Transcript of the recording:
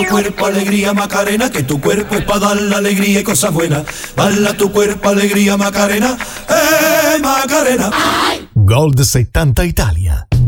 tu cuerpo alegría Macarena, que tu cuerpo es para dar la alegría y cosas buenas. Balla tu cuerpo alegría Macarena, Macarena. Gold 70 Italia.